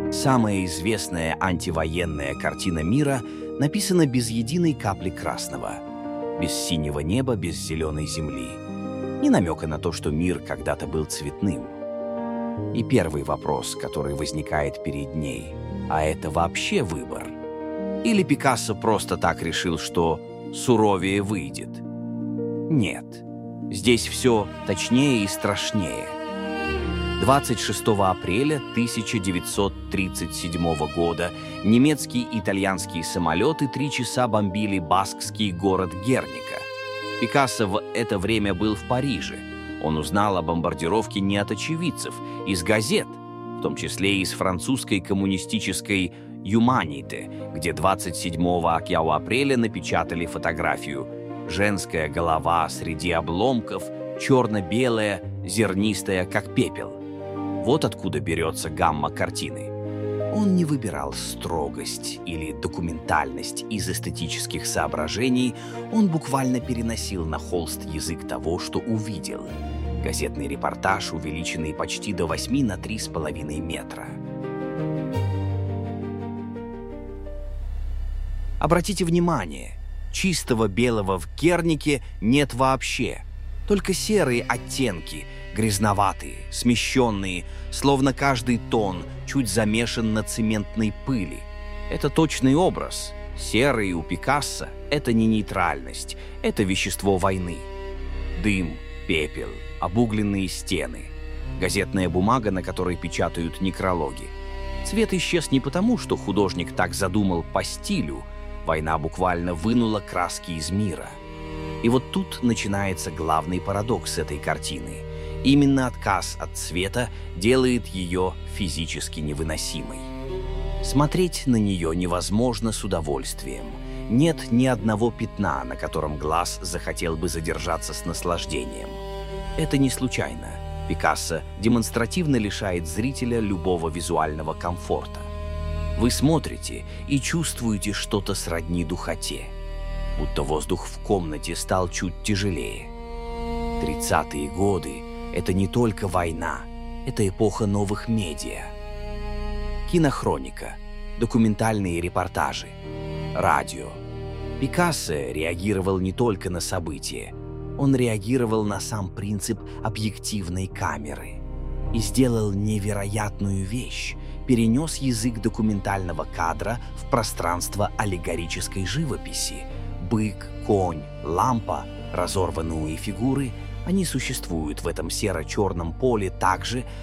Самая известная антивоенная картина мира написана без единой капли красного, без синего неба, без зеленой земли, ни намека на то, что мир когда-то был цветным. И первый вопрос, который возникает перед ней, а это вообще выбор? Или Пикассо просто так решил, что суровее выйдет? Нет, здесь все точнее и страшнее. 26 апреля 1937 года немецкие и итальянские самолеты 3 часа бомбили баскский город Герника. Пикассо в это время был в Париже. Он узнал о бомбардировке не от очевидцев, из газет, в том числе и из французской коммунистической «Юманите», где 27 апреля напечатали фотографию: женская голова среди обломков, черно-белая, зернистая, как пепел. Вот откуда берется гамма картины. Он не выбирал строгость или документальность из эстетических соображений, он буквально переносил на холст язык того, что увидел. Газетный репортаж, увеличенный почти до 8 на 3,5 метра. Обратите внимание, чистого белого в Гернике нет вообще. Только серые оттенки, грязноватые, смещенные, словно каждый тон чуть замешан на цементной пыли. Это точный образ. Серый у Пикассо — это не нейтральность, это вещество войны. Дым, пепел, обугленные стены, газетная бумага, на которой печатают некрологи. Цвет исчез не потому, что художник так задумал по стилю. Война буквально вынула краски из мира. И вот тут начинается главный парадокс этой картины. Именно отказ от цвета делает ее физически невыносимой. Смотреть на нее невозможно с удовольствием. Нет ни одного пятна, на котором глаз захотел бы задержаться с наслаждением. Это не случайно. Пикассо демонстративно лишает зрителя любого визуального комфорта. Вы смотрите и чувствуете что-то сродни духоте, будто воздух в комнате стал чуть тяжелее. 30-е годы — это не только война, это эпоха новых медиа. Кинохроника, документальные репортажи, радио. Пикассо реагировал не только на события, он реагировал на сам принцип объективной камеры и сделал невероятную вещь. Перенес язык документального кадра в пространство аллегорической живописи. Бык, конь, лампа, разорванные фигуры — они существуют в этом серо-черном поле так же,